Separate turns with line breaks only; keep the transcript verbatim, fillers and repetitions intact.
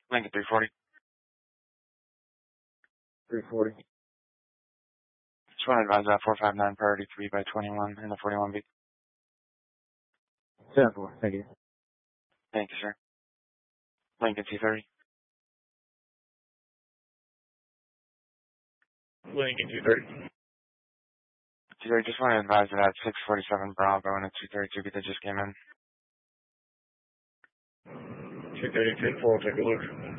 Lincoln three forty.
three forty.
Just want to advise that four five nine priority three by twenty-one in the forty-one B.
seven four, thank you.
Thank you, sir. Lincoln two thirty.
Lincoln two thirty.
two thirty, just want to advise that six forty-seven Bravo and a two thirty-two B that just came in.
two thirty-two, four, take a look.